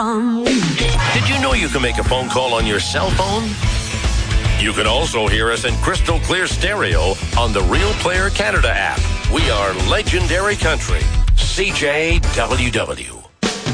Did you know you can make a phone call on your cell phone? You can also hear us in crystal clear stereo on the Real Player Canada app. We are Legendary Country. CJWW.